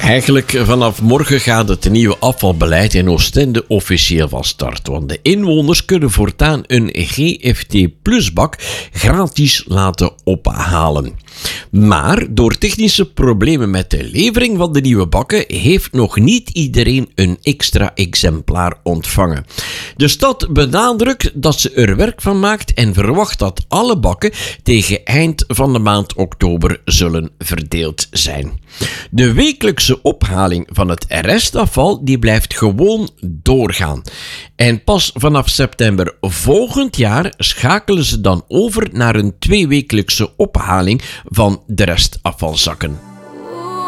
Eigenlijk vanaf morgen gaat het nieuwe afvalbeleid in Oostende officieel van start. Want de inwoners kunnen voortaan een GFT-bak gratis laten ophalen. Maar door technische problemen met de levering van de nieuwe bakken heeft nog niet iedereen een extra exemplaar ontvangen. De stad benadrukt dat ze er werk van maakt en verwacht dat alle bakken tegen eind van de maand oktober zullen verdeeld zijn. De wekelijkse ophaling van het restafval die blijft gewoon doorgaan. En pas vanaf september volgend jaar schakelen ze dan over naar een 2-wekelijkse ophaling van de restafvalzakken.